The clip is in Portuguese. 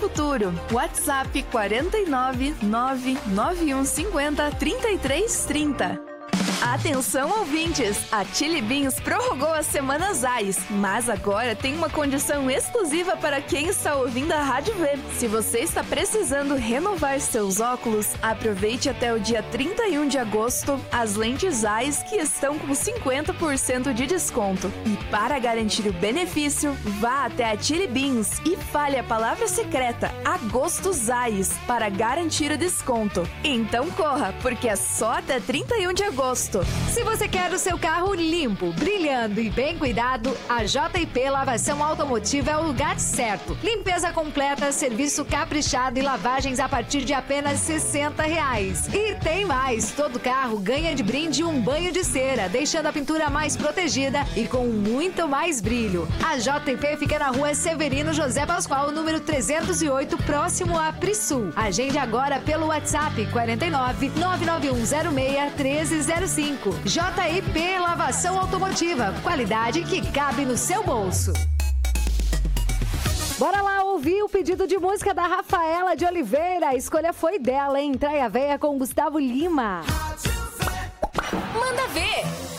futuro. WhatsApp 49 99150 3330. Atenção, ouvintes! A Chili Beans prorrogou as semanas AIS, mas agora tem uma condição exclusiva para quem está ouvindo a Rádio V. Se você está precisando renovar seus óculos, aproveite até o dia 31 de agosto as lentes AIS que estão com 50% de desconto. E para garantir o benefício, vá até a Chili Beans e fale a palavra secreta Agostos AIS para garantir o desconto. Então corra, porque é só até 31 de agosto. Se você quer o seu carro limpo, brilhando e bem cuidado, a JP Lavação Automotiva é o lugar certo. Limpeza completa, serviço caprichado e lavagens a partir de apenas R$60. E tem mais, todo carro ganha de brinde um banho de cera, deixando a pintura mais protegida e com muito mais brilho. A JP fica na rua Severino José Pascoal, número 308, próximo a Prisul. Agende agora pelo WhatsApp 49 99106 1305. JIP Lavação Automotiva, qualidade que cabe no seu bolso. Bora lá ouvir o pedido de música da Rafaela de Oliveira. A escolha foi dela, hein? Traia Véia com Gustavo Lima. Manda ver!